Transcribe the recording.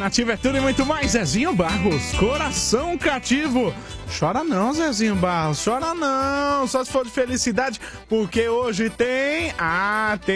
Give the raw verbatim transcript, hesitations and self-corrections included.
Nativa é tudo e muito mais. Zezinho Barros, coração cativo. Chora não, Zezinho Barros, chora não. Só se for de felicidade, porque hoje tem... Ah, tem...